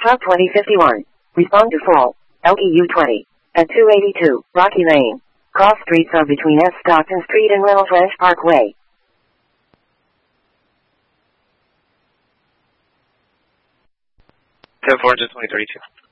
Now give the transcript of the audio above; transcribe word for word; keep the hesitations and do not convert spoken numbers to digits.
Truck twenty fifty-one. Respond to fall. L E U twenty. At two eighty-two, Rocky Lane. Cross streets are between S. Stockton Street and Reynolds Ranch Parkway. ten four, just twenty thirty-two.